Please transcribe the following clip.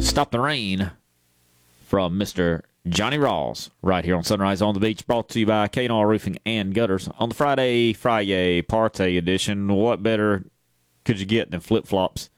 Stop the Rain from Mr. Johnny Rawls right here on Sunrise on the Beach, brought to you by K&R Roofing and Gutters on the Friday party edition. What better could you get than flip-flops